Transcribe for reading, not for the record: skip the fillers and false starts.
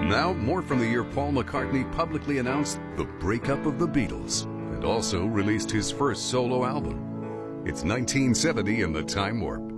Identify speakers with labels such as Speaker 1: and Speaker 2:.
Speaker 1: Now, more from the year Paul McCartney publicly announced the breakup of the Beatles and also released his first solo album. It's 1970 in the Time Warp.